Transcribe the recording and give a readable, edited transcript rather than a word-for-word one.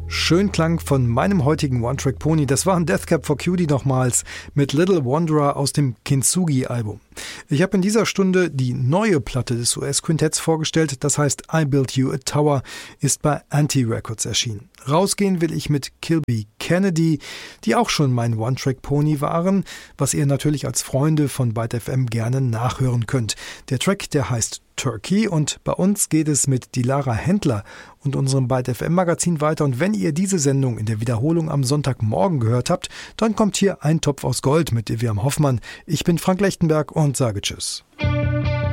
Schön klang von meinem heutigen One-Track-Pony. Das waren Death Cab for Cutie nochmals mit Little Wanderer aus dem Kintsugi-Album. Ich habe in dieser Stunde die neue Platte des US-Quintetts vorgestellt. Das heißt I Built You a Tower, ist bei Anti-Records erschienen. Rausgehen will ich mit Kilby Kennedy, die auch schon mein One-Track-Pony waren, was ihr natürlich als Freunde von Byte FM gerne nachhören könnt. Der Track, der heißt Turkey, und bei uns geht es mit Dilara Händler und unserem Byte FM Magazin weiter. Und wenn ihr diese Sendung in der Wiederholung am Sonntagmorgen gehört habt, dann kommt hier ein Topf aus Gold mit Eviam Hoffmann. Ich bin Frank Lechtenberg und sage Tschüss.